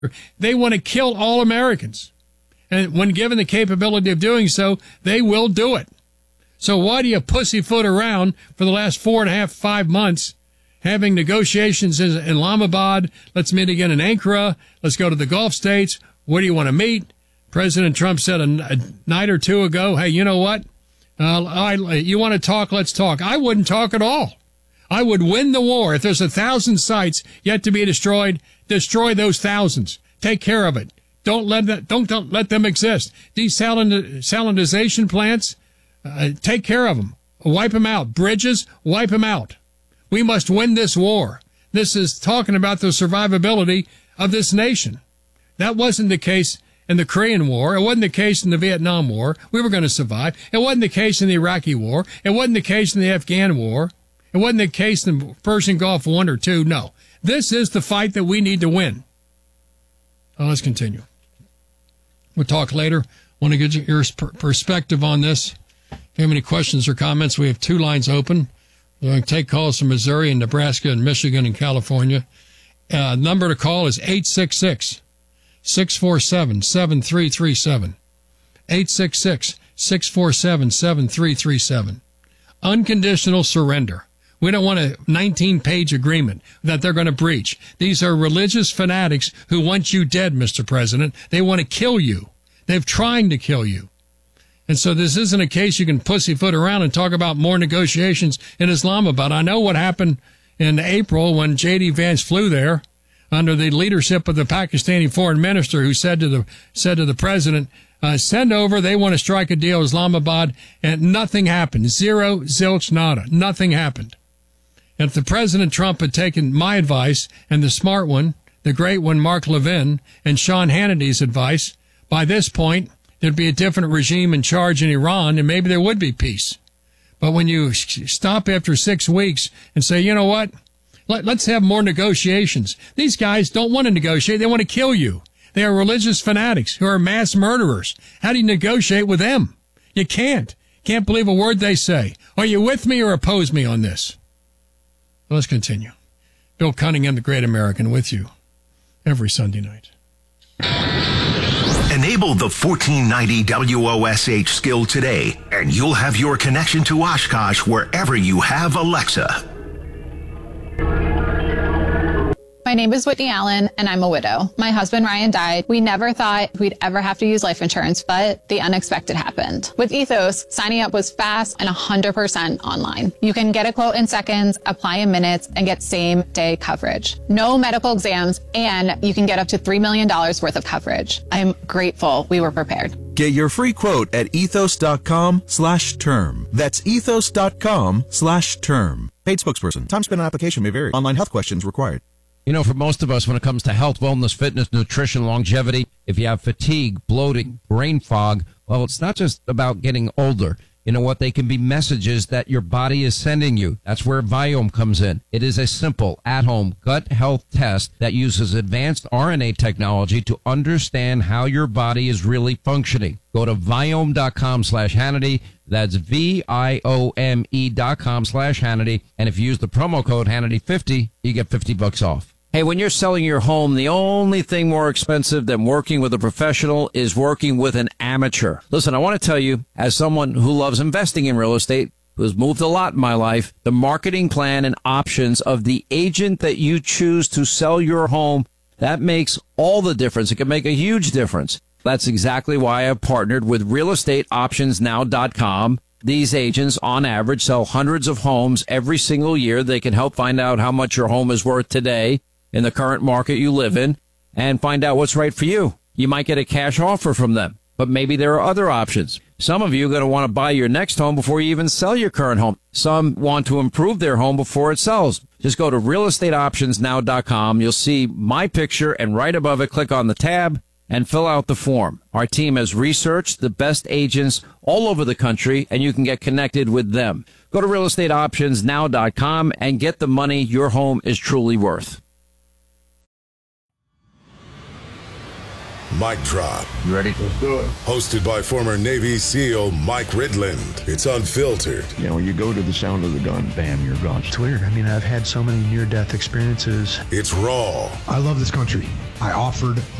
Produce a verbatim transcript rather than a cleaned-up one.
They want to kill all Americans. And when given the capability of doing so, they will do it. So why do you pussyfoot around for the last four and a half, five months, having negotiations in Islamabad? Let's meet again in Ankara. Let's go to the Gulf states. Where do you want to meet? President Trump said a, a night or two ago, hey, you know what? Uh, I, you want to talk? Let's talk. I wouldn't talk at all. I would win the war. If there's a thousand sites yet to be destroyed, destroy those thousands. Take care of it. Don't let that, don't, don't let them exist. Desalinization plants, uh, take care of them. Wipe them out. Bridges, wipe them out. We must win this war. This is talking about the survivability of this nation. That wasn't the case in the Korean War. It wasn't the case in the Vietnam War. We were going to survive. It wasn't the case in the Iraqi War. It wasn't the case in the Afghan War. It wasn't the case in the Persian Gulf one or two. No. This is the fight that we need to win. Well, let's continue. We'll talk later. Want to get your perspective on this. If you have any questions or comments, we have two lines open. We're going to take calls from Missouri and Nebraska and Michigan and California. Uh, number to call is eight six six, six four seven, seven three three seven. eight six six, six four seven, seven three three seven. Unconditional surrender. We don't want a nineteen-page agreement that they're going to breach. These are religious fanatics who want you dead, Mister President. They want to kill you. They're trying to kill you. And so this isn't a case you can pussyfoot around and talk about more negotiations in Islamabad. I know what happened in April when J D. Vance flew there under the leadership of the Pakistani foreign minister, who said to the said to the president, uh, send over, they want to strike a deal with Islamabad, and nothing happened. Zero, zilch, nada. Nothing happened. And if the President Trump had taken my advice and the smart one, the great one, Mark Levin, and Sean Hannity's advice, by this point, there'd be a different regime in charge in Iran, and maybe there would be peace. But when you stop after six weeks and say, you know what, Let, let's have more negotiations. These guys don't want to negotiate. They want to kill you. They are religious fanatics who are mass murderers. How do you negotiate with them? You can't. Can't believe a word they say. Are you with me or oppose me on this? Let's continue. Bill Cunningham, the Great American, with you every Sunday night. Enable the fourteen ninety W O S H skill today, and you'll have your connection to Oshkosh wherever you have Alexa. My name is Whitney Allen, and I'm a widow. My husband, Ryan, died. We never thought we'd ever have to use life insurance, but the unexpected happened. With Ethos, signing up was fast and one hundred percent online. You can get a quote in seconds, apply in minutes, and get same-day coverage. No medical exams, and you can get up to three million dollars worth of coverage. I'm grateful we were prepared. Get your free quote at ethos.com slash term. That's ethos.com slash term. Paid spokesperson. Time spent on application may vary. Online health questions required. You know, for most of us, when it comes to health, wellness, fitness, nutrition, longevity, if you have fatigue, bloating, brain fog, well, it's not just about getting older. You know what? They can be messages that your body is sending you. That's where Viome comes in. It is a simple, at-home gut health test that uses advanced R N A technology to understand how your body is really functioning. Go to Viome.com slash Hannity. That's V I O M E dot com slash Hannity. And if you use the promo code Hannity fifty, you get fifty bucks off. Hey, when you're selling your home, the only thing more expensive than working with a professional is working with an amateur. Listen, I want to tell you, as someone who loves investing in real estate, who has moved a lot in my life, the marketing plan and options of the agent that you choose to sell your home, that makes all the difference. It can make a huge difference. That's exactly why I've partnered with real estate options now dot com. These agents, on average, sell hundreds of homes every single year. They can help find out how much your home is worth today in the current market you live in and find out what's right for you. You might get a cash offer from them, but maybe there are other options. Some of you are going to want to buy your next home before you even sell your current home. Some want to improve their home before it sells. Just go to real estate options now dot com. You'll see my picture, and right above it, click on the tab and fill out the form. Our team has researched the best agents all over the country, and you can get connected with them. Go to real estate options now dot com and get the money your home is truly worth. Mic Drop. You ready? Let's do it. Hosted by former Navy SEAL Mike Ridland. It's unfiltered. You know, when you go to the sound of the gun, bam, you're gone. It's weird. I mean, I've had so many near-death experiences. It's raw. I love this country. I offered